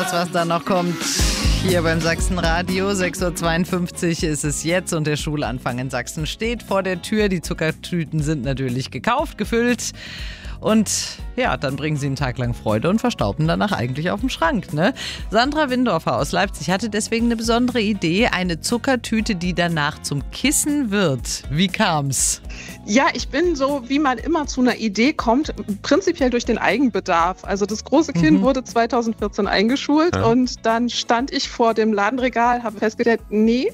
das, was da noch kommt. Hier beim Sachsenradio, 6.52 Uhr ist es jetzt und der Schulanfang in Sachsen steht vor der Tür. Die Zuckertüten sind natürlich gekauft, gefüllt und ja, dann bringen sie einen Tag lang Freude und verstauben danach eigentlich auf dem Schrank, ne? Sandra Windorfer aus Leipzig hatte deswegen eine besondere Idee, eine Zuckertüte, die danach zum Kissen wird. Wie kam's? Ja, ich bin so, wie man immer zu einer Idee kommt, prinzipiell durch den Eigenbedarf. Also das große Kind wurde 2014 eingeschult und dann stand ich vor dem Ladenregal, habe festgestellt, nee,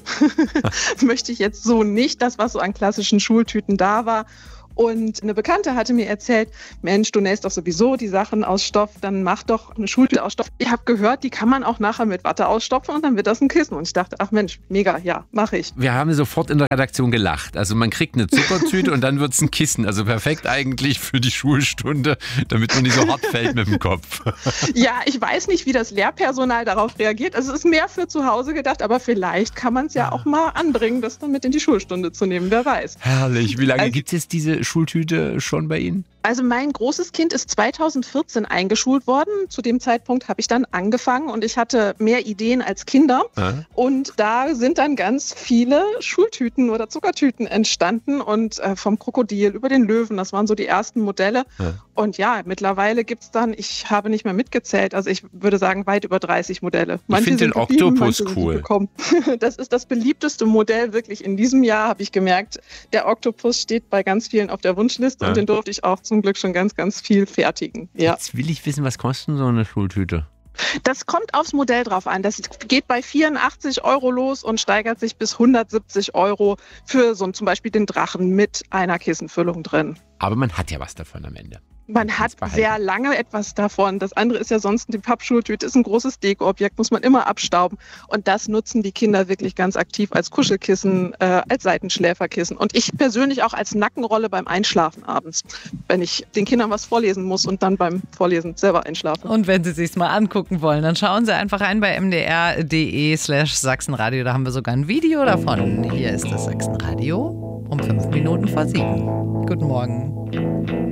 möchte ich jetzt so nicht. Das, was so an klassischen Schultüten da war. Und eine Bekannte hatte mir erzählt, Mensch, du nähst doch sowieso die Sachen aus Stoff, dann mach doch eine Schultüte aus Stoff. Ich habe gehört, die kann man auch nachher mit Watte ausstopfen und dann wird das ein Kissen. Und ich dachte, ach Mensch, mega, ja, mache ich. Wir haben sofort in der Redaktion gelacht. Also man kriegt eine Zuckertüte und dann wird es ein Kissen. Also perfekt eigentlich für die Schulstunde, damit man nicht so hart fällt mit dem Kopf. Ja, ich weiß nicht, wie das Lehrpersonal darauf reagiert. Also es ist mehr für zu Hause gedacht, aber vielleicht kann man es ja auch mal anbringen, das dann mit in die Schulstunde zu nehmen, wer weiß. Herrlich. Wie lange gibt es jetzt diese Schultüte schon bei Ihnen? Also mein großes Kind ist 2014 eingeschult worden. Zu dem Zeitpunkt habe ich dann angefangen und ich hatte mehr Ideen als Kinder. Und da sind dann ganz viele Schultüten oder Zuckertüten entstanden und vom Krokodil über den Löwen, das waren so die ersten Modelle. Und ja, mittlerweile gibt es dann, ich habe nicht mehr mitgezählt, also ich würde sagen weit über 30 Modelle. Ich finde den Oktopus cool. Das ist das beliebteste Modell wirklich in diesem Jahr, habe ich gemerkt. Der Oktopus steht bei ganz vielen auf der Wunschliste und den durfte ich auch zum Glück schon ganz, ganz viel fertigen. Ja. Jetzt will ich wissen, was kostet so eine Schultüte? Das kommt aufs Modell drauf an. Das geht bei 84 € los und steigert sich bis 170 € für so zum Beispiel den Drachen mit einer Kissenfüllung drin. Aber man hat ja was davon am Ende. Man hat sehr lange etwas davon. Das andere ist ja sonst, die Pappschultüte ist ein großes Dekoobjekt, muss man immer abstauben. Und das nutzen die Kinder wirklich ganz aktiv als Kuschelkissen, als Seitenschläferkissen. Und ich persönlich auch als Nackenrolle beim Einschlafen abends, wenn ich den Kindern was vorlesen muss und dann beim Vorlesen selber einschlafen. Und wenn Sie sich's mal angucken wollen, dann schauen Sie einfach rein bei mdr.de/Sachsenradio. Da haben wir sogar ein Video davon. Hier ist das Sachsenradio um 5 Minuten vor 7. Guten Morgen.